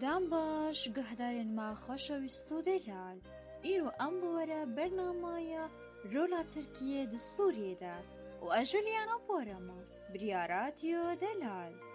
دام باش گەهدارێنما خۆشەویست و دەیلال ئیرۆ ئەم بوەرە بەرنامایە رۆلا ترکیە دی سووریێدا و ئەژولیانە بۆرەمە بریاراتیۆ دەلال